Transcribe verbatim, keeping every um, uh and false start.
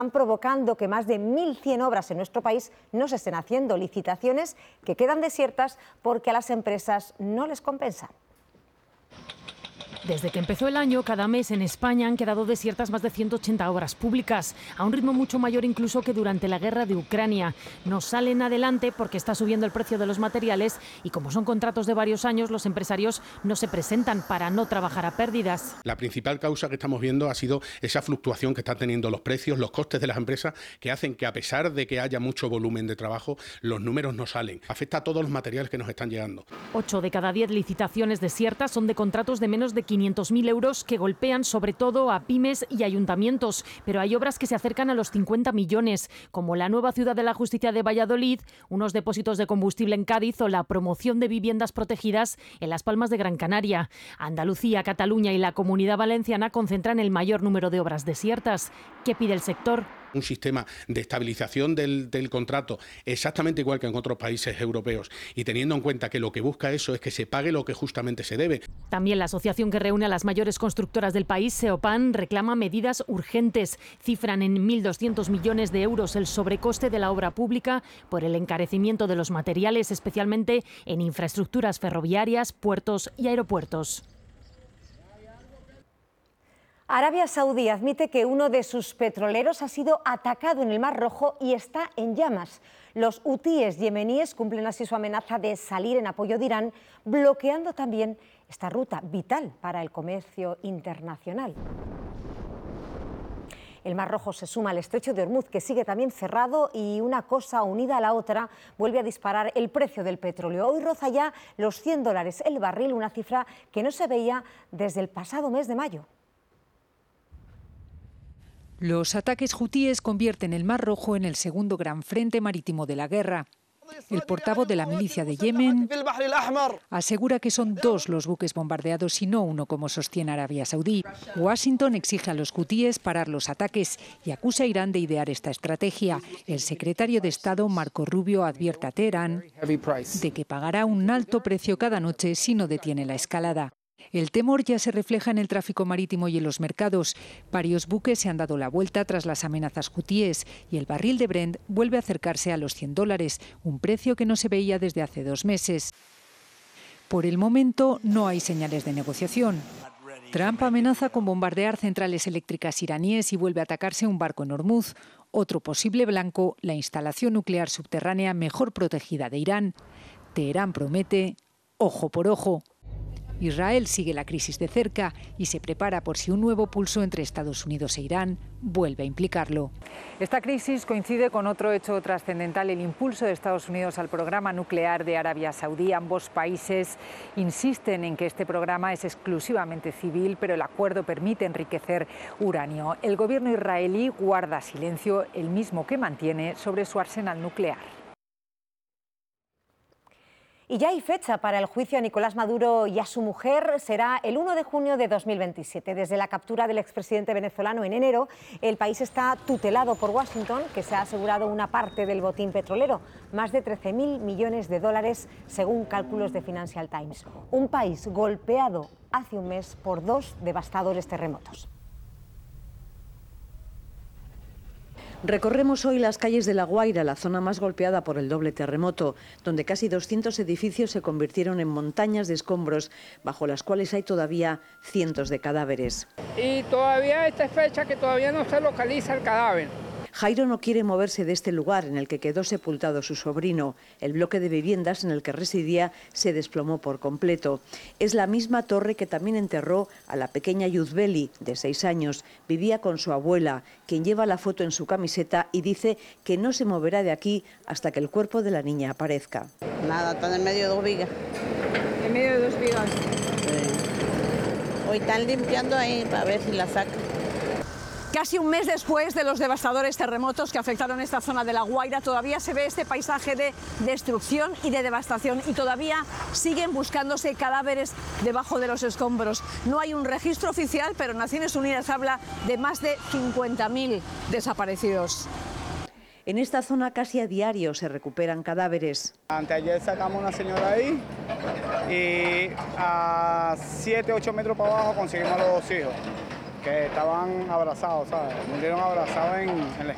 están provocando que más de mil cien obras en nuestro país no se estén haciendo, licitaciones que quedan desiertas porque a las empresas no les compensa. Desde que empezó el año, cada mes en España han quedado desiertas más de ciento ochenta obras públicas, a un ritmo mucho mayor incluso que durante la guerra de Ucrania. No salen adelante porque está subiendo el precio de los materiales y como son contratos de varios años, los empresarios no se presentan para no trabajar a pérdidas. La principal causa que estamos viendo ha sido esa fluctuación que están teniendo los precios, los costes de las empresas, que hacen que a pesar de que haya mucho volumen de trabajo, los números no salen. Afecta a todos los materiales que nos están llegando. Ocho de cada diez licitaciones desiertas son de contratos de menos de quinientos mil euros que golpean sobre todo a pymes y ayuntamientos, pero hay obras que se acercan a los cincuenta millones, como la nueva Ciudad de la Justicia de Valladolid, unos depósitos de combustible en Cádiz o la promoción de viviendas protegidas en Las Palmas de Gran Canaria. Andalucía, Cataluña y la Comunidad Valenciana concentran el mayor número de obras desiertas. ¿Qué pide el sector? Un sistema de estabilización del, del contrato exactamente igual que en otros países europeos y teniendo en cuenta que lo que busca eso es que se pague lo que justamente se debe. También la asociación que reúne a las mayores constructoras del país, Seopan, reclama medidas urgentes. Cifran en mil doscientos millones de euros el sobrecoste de la obra pública por el encarecimiento de los materiales, especialmente en infraestructuras ferroviarias, puertos y aeropuertos. Arabia Saudí admite que uno de sus petroleros ha sido atacado en el Mar Rojo y está en llamas. Los hutíes yemeníes cumplen así su amenaza de salir en apoyo de Irán, bloqueando también esta ruta vital para el comercio internacional. El Mar Rojo se suma al estrecho de Hormuz, que sigue también cerrado, y una cosa unida a la otra vuelve a disparar el precio del petróleo. Hoy roza ya los cien dólares el barril, una cifra que no se veía desde el pasado mes de mayo. Los ataques hutíes convierten el Mar Rojo en el segundo gran frente marítimo de la guerra. El portavoz de la milicia de Yemen asegura que son dos los buques bombardeados y no uno, como sostiene Arabia Saudí. Washington exige a los hutíes parar los ataques y acusa a Irán de idear esta estrategia. El secretario de Estado, Marco Rubio, advierte a Teherán de que pagará un alto precio cada noche si no detiene la escalada. El temor ya se refleja en el tráfico marítimo y en los mercados. Varios buques se han dado la vuelta tras las amenazas hutíes y el barril de Brent vuelve a acercarse a los cien dólares, un precio que no se veía desde hace dos meses. Por el momento no hay señales de negociación. Trump amenaza con bombardear centrales eléctricas iraníes y vuelve a atacarse un barco en Hormuz. Otro posible blanco, la instalación nuclear subterránea mejor protegida de Irán. Teherán promete ojo por ojo. Israel sigue la crisis de cerca y se prepara por si un nuevo pulso entre Estados Unidos e Irán vuelve a implicarlo. Esta crisis coincide con otro hecho trascendental, el impulso de Estados Unidos al programa nuclear de Arabia Saudí. Ambos países insisten en que este programa es exclusivamente civil, pero el acuerdo permite enriquecer uranio. El gobierno israelí guarda silencio, el mismo que mantiene sobre su arsenal nuclear. Y ya hay fecha para el juicio a Nicolás Maduro y a su mujer. Será el uno de junio de dos mil veintisiete. Desde la captura del expresidente venezolano en enero, el país está tutelado por Washington, que se ha asegurado una parte del botín petrolero, más de trece mil millones de dólares, según cálculos de Financial Times. Un país golpeado hace un mes por dos devastadores terremotos. Recorremos hoy las calles de La Guaira, la zona más golpeada por el doble terremoto, donde casi doscientos edificios se convirtieron en montañas de escombros, bajo las cuales hay todavía cientos de cadáveres. Y todavía esta fecha que todavía no se localiza el cadáver. Jairo no quiere moverse de este lugar en el que quedó sepultado su sobrino. El bloque de viviendas en el que residía se desplomó por completo. Es la misma torre que también enterró a la pequeña Yuzbeli, de seis años. Vivía con su abuela, quien lleva la foto en su camiseta y dice que no se moverá de aquí hasta que el cuerpo de la niña aparezca. Nada, están en medio de dos vigas. ¿En medio de dos vigas? Sí. Hoy están limpiando ahí para ver si la sacan. Casi un mes después de los devastadores terremotos que afectaron esta zona de La Guaira, todavía se ve este paisaje de destrucción y de devastación y todavía siguen buscándose cadáveres debajo de los escombros. No hay un registro oficial, pero Naciones Unidas habla de más de cincuenta mil desaparecidos. En esta zona casi a diario se recuperan cadáveres. Anteayer sacamos una señora ahí y a siete, ocho metros para abajo conseguimos a los dos hijos, que estaban abrazados, ¿sabes? Murieron abrazados en, en la esquina.